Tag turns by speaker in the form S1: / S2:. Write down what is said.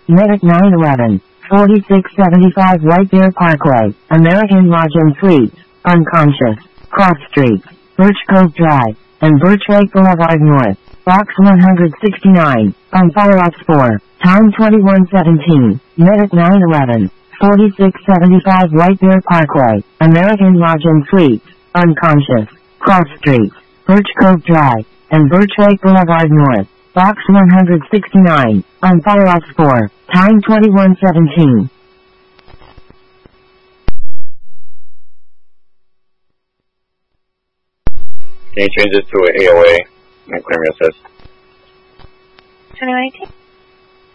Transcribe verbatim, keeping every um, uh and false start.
S1: Medic nine eleven, forty-six seventy-five White Bear Parkway, American Lodge and Suites, unconscious, Cross Street, Birch Cove Drive, and Birch Lake Boulevard North, Box one sixty-nine, on Fire Ops four, time twenty-one seventeen, Medic nine eleven, forty-six seventy-five White Bear Parkway, American Lodge and Suites, unconscious, Cross Street, Birch Cove Drive, and Birch Lake Boulevard North, Box one sixty-nine, on Fire Ops four, time twenty-one seventeen.
S2: Can you change this to an A O A and claim your assist?
S3: twenty nineteen?